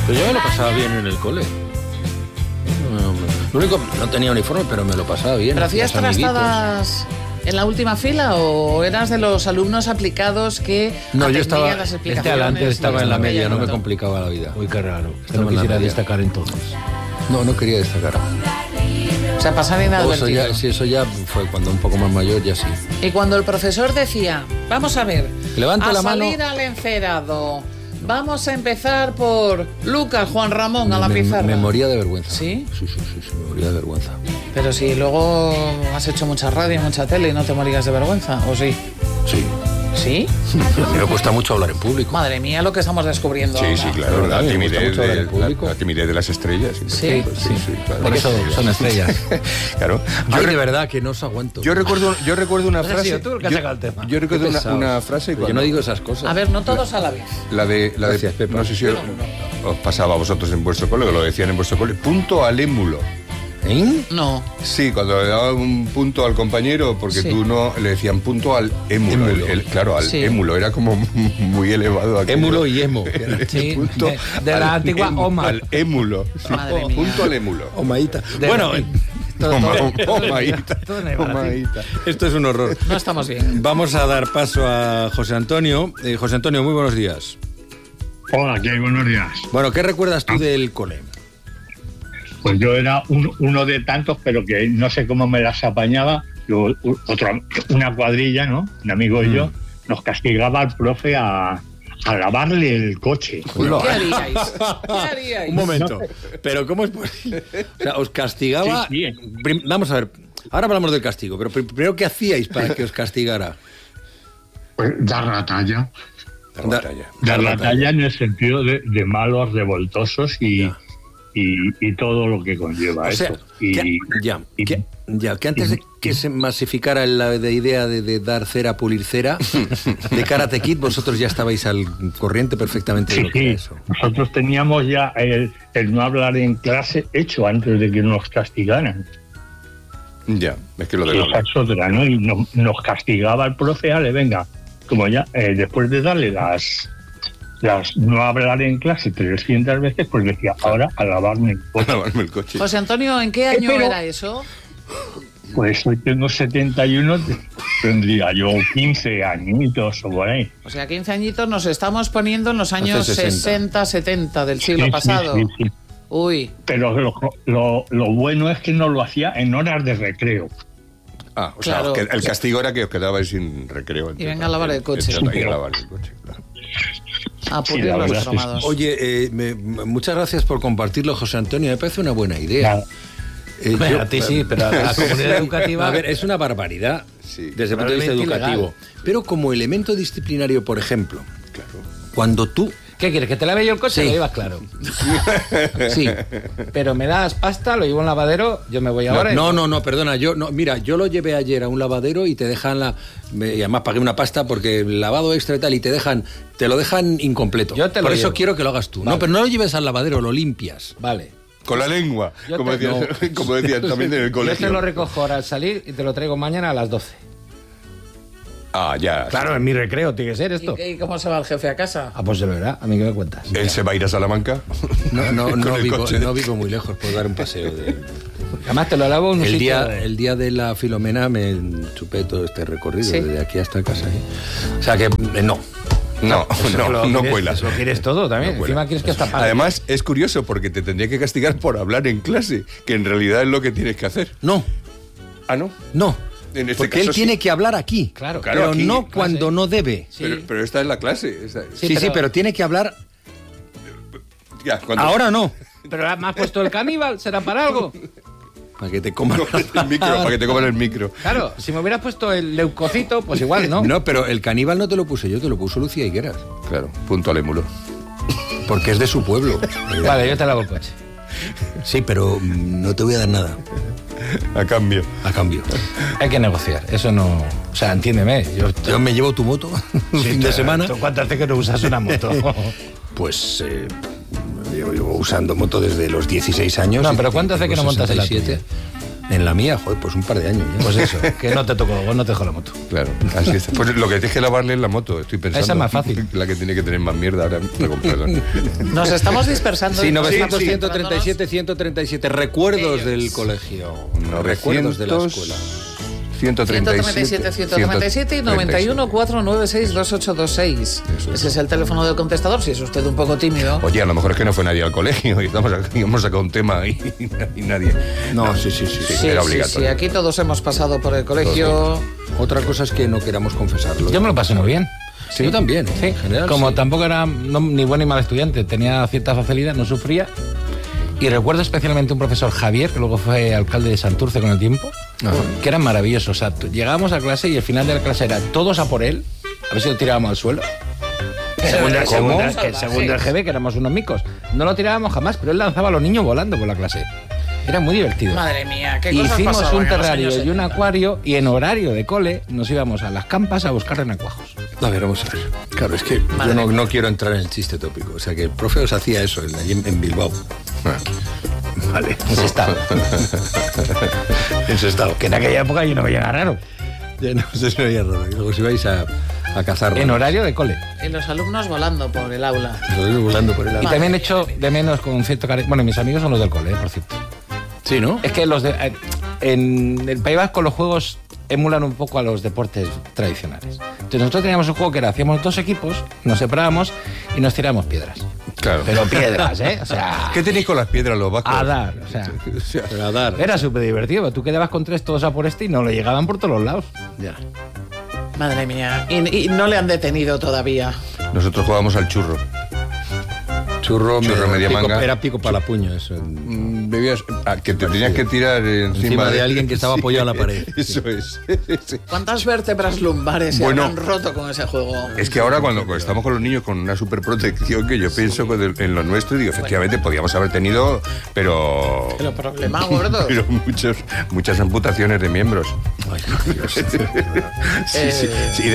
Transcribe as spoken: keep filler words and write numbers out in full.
Pero yo me lo pasaba bien en el cole. Lo único, no tenía uniforme, pero me lo pasaba bien. ¿Pero hacías trastadas en la última fila o eras de los alumnos aplicados que no, yo estaba, las explicaciones? este adelante estaba en la media, no me complicaba la vida. Uy, qué raro. Usted no quisiera destacar entonces. No, no quería destacar. O sea, pasar inadvertido. Eso ya, sí, eso ya fue cuando un poco más mayor, ya sí. Y cuando el profesor decía, vamos a ver, levanta a la mano. salir al encerado, vamos a empezar por Lucas, Juan Ramón, a la me, pizarra. Me moría de vergüenza. ¿Sí? Sí, sí, sí, sí, me moría de vergüenza. Pero si luego has hecho mucha radio y mucha tele y no te morías de vergüenza, ¿o sí? Sí. ¿Sí? A mí me cuesta mucho hablar en público. Madre mía, lo que estamos descubriendo Sí, ahora. sí, claro. La timidez, de, la, la timidez de las estrellas. Sí, sí, sí, sí, claro. Por eso son estrellas. Claro. Yo Ay, de verdad que no os aguanto. Yo recuerdo, yo recuerdo una frase. Sí, tú el que has sacado el tema. Yo recuerdo una, una frase. Cuando, yo no digo esas cosas. A ver, no todos a la vez. La de, la Gracias, de, Pepa. no sé si os, os pasaba a vosotros en vuestro cole, o lo decían en vuestro cole. Punto al émulo. ¿Eh? No. Sí, cuando le daban un punto al compañero, porque Sí. tú no, le decían punto al émulo. Émulo. El, el, claro, al Sí. émulo, era como muy elevado. Aquello. Émulo y emo. Sí, Punto de, de la al antigua em- Oma. Al émulo. Sí. Madre mía. Punto al émulo. Omaíta. De- Bueno, todo, Oma- todo, Omaíta. todo en el baratín. Omaíta. esto es un horror. No estamos bien. Vamos a dar paso a José Antonio. Eh, José Antonio, muy buenos días. Hola, ¿qué hay? Buenos días. Bueno, ¿qué recuerdas tú del cole? Pues yo era un- uno de tantos, pero que no sé cómo me las apañaba. Yo, u- otro, una cuadrilla, ¿no? Un amigo y yo, nos castigaba al profe a, a lavarle el coche. ¿Qué haríais? ¿Qué haríais? Un momento. Pero ¿cómo es posible? O sea, os castigaba... Sí, sí. Prim- Vamos a ver, ahora hablamos del castigo, pero prim- primero, ¿qué hacíais para que os castigara? Pues dar la talla. Dar la talla. Dar la talla en el sentido de, de malos, revoltosos y, Ya. y, y todo lo que conlleva O sea, eso. Y, que, ya, y- que, ya, que antes de que se masificara la de idea de, de dar cera, pulir cera, de Karate Kid, vosotros ya estabais al corriente perfectamente de Sí, lo que era sí, eso. nosotros teníamos ya el, el no hablar en clase hecho antes de que nos castigaran. Ya, es que lo de Esa la... es otra, ¿no? Y no- nos castigaba el profe, ale, venga, como ya, eh, después de darle las, las no hablar en clase trescientas veces, pues decía, ahora a lavarme el a coche. lavarme el coche. José Antonio, ¿en qué año pero- era eso? Pues hoy tengo setenta y uno, tendría yo quince añitos o por ahí. O sea, quince añitos nos estamos poniendo en los años sesenta. sesenta, setenta del siglo Sí, sí, pasado. sí, sí. Uy, Pero lo, lo, lo bueno es que no lo hacía en horas de recreo. Ah, o Claro. sea, que el castigo era que os quedabais sin recreo. Y venga a lavar el coche. Y a lavar el coche, claro. a Sí, pulir la los verdad, sí, cromados. Oye, eh, me- muchas gracias por compartirlo, José Antonio. Me parece una buena idea. Nada. Eh, Hombre, yo- a ti sí, pero a la comunidad educativa... A ver, es una barbaridad Sí. desde el punto de vista Realmente educativo. ilegal. Pero como elemento disciplinario, por ejemplo, Claro. cuando tú... ¿Qué quieres? ¿Que te lave yo el coche? Sí. Lo llevas claro. Sí. Pero me das pasta, lo llevo a un lavadero, yo me voy ahora... y- No, no, no, perdona. Yo, no, mira, yo lo llevé ayer a un lavadero y te dejan la... me- Y además pagué una pasta porque el lavado extra y tal, y te dejan... Te lo dejan incompleto. Yo te lo Por eso llevo. quiero que lo hagas tú. Vale. No, pero no lo lleves al lavadero, lo limpias. Vale. Con la lengua, Yo como, te- decían, no. como decían también en el Yo colegio. te lo recojo ahora al salir y te lo traigo mañana a las doce. Ah, ya. Claro, en mi recreo tiene que ser esto. ¿Y, y cómo se va el jefe a casa? Ah, pues de verdad, a mí que me cuentas. ¿Él se va a ir a Salamanca? No, no, Con no, el vivo, coche. no vivo muy lejos, puedo dar un paseo. De... Además te lo lavo en un El sitio... día, el día de la Filomena me chupé todo este recorrido, Sí. desde aquí hasta casa. ¿eh? O sea que eh, no. No, Eso no, lo no quieres- cuela. Eso quieres todo también. No cuela. Encima quieres que hasta pague. Además, es curioso porque te tendría que castigar por hablar en clase, que en realidad es lo que tienes que hacer. No, Ah, ¿no? no. En este Porque caso él sí. tiene que hablar aquí. Claro. Claro, pero aquí, no clase. cuando no debe. Sí. Pero, pero esta es la clase. esta- Sí, Sí, sí, pero- pero, tiene que hablar. Ya, cuando- Ahora no. Pero me has puesto el caníbal, ¿será para algo? Para que te coman. el micro, para que te coman el micro. Claro, si me hubieras puesto el leucocito, pues igual, ¿no? No, pero el caníbal no te lo puse yo, te lo puso Lucía Higueras. Claro, punto al émulo. Porque es de su pueblo. Vale, yo te lavo el coche. Sí, pero mm, no te voy a dar nada A cambio. a cambio. Hay que negociar, eso no... O sea, entiéndeme. Yo, Yo me llevo tu moto un fin de semana. ¿Tú cuánto hace que no usas una moto? Pues eh, yo llevo usando moto desde los dieciséis años. No, y pero ¿cuánto hace tengo que no montas en la sesenta y siete. En la mía, joder, pues un par de años ya. Pues eso, que no te tocó, vos no te dejó la moto. Claro, así es. Pues lo que tienes que lavarle es la moto, estoy pensando. Esa es más fácil. La que tiene que tener más mierda ahora, con perdón. Nos estamos dispersando. Sí, novecientos, Sí, sí. ciento treinta y siete, ciento treinta y siete. Recuerdos del colegio. Recuerdos de la escuela. ciento treinta y siete, ciento treinta y siete, ciento treinta y siete y noventa y uno, cuatro nueve seis, dos ocho dos seis. Eso es. Ese es el teléfono del contestador, si es usted un poco tímido. Oye, a lo mejor es que no fue nadie al colegio y estamos aquí, hemos sacado un tema y, y nadie. No, sí, sí, sí. Sí, Sí, era sí, obligatorio. sí, aquí todos hemos pasado por el colegio. Otra cosa es que no queramos confesarlo. Yo me lo pasé muy bien. Sí, yo también, Sí, en general. como sí. tampoco era no, ni buen ni mal estudiante, tenía cierta facilidad, no sufría. Y recuerdo especialmente un profesor, Javier, que luego fue alcalde de Santurce con el tiempo, Ajá. que era maravilloso. O sea, tú- llegábamos a clase y el final de la clase era todos a por él, a ver si lo tirábamos al suelo. Según, el- ¿Cómo? según el- que, según el G B, que éramos unos micos. No lo tirábamos jamás, pero él lanzaba a los niños volando por la clase. Era muy divertido. Madre mía, qué cosas Hicimos pasaban un en los terrario años y un setenta. acuario y en horario de cole nos íbamos a las campas a buscar renacuajos. A ver, vamos a ver. Claro, es que Madre yo no, mía. no quiero entrar en el chiste tópico. O sea, que el profe os hacía eso en, allí en, en Bilbao. Vale. Pues está. En su estado. Que en aquella época yo no veía nada raro. Ya no se veía raro. Y luego si vais a, a cazar. En ranas. horario de cole. Y los alumnos volando por el aula. Lo veo volando por el Y aire. también he hecho de menos con cierto cariño. Bueno, mis amigos son los del cole, eh, por cierto. Sí, ¿no? Es que los de, eh, en el País Vasco los juegos emulan un poco a los deportes tradicionales. Entonces nosotros teníamos un juego que era, hacíamos dos equipos, nos separábamos y nos tirábamos piedras. Claro. Pero piedras, ¿eh? O sea, ¿Qué tenéis con las piedras los vascos? a dar. O sea, Pero a dar. era súper divertido. Tú quedabas con tres todos a por este y no le llegaban por todos los lados. Ya. Madre mía. Y, y no le han detenido todavía. Nosotros jugábamos al churro. Churro, Churro media pico- manga. Era pico para la puño eso. Mm, Bebías, ah, que te tenías que tirar encima, Encima de alguien que estaba Sí, apoyado a la pared. Eso es. Sí. ¿Cuántas vértebras lumbares se Bueno, han roto con ese juego? Es que ahora cuando estamos con los niños con una superprotección que yo pienso con el- en lo nuestro y digo, efectivamente podíamos haber tenido, pero Pero problema gordo. pero muchos, muchas amputaciones de miembros. Ay, por Dios. Sí, sí, sí.